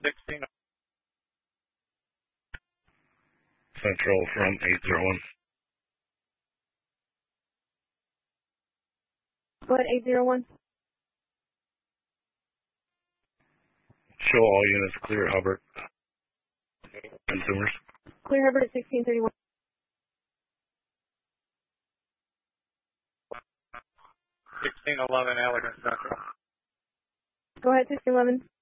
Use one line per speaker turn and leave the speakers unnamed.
16.
Central from 801.
Go ahead, 801.
Show all units clear Hubbard. Consumers.
Clear Hubbard at 1631.
1611 Allegan Central.
Go ahead, 1611.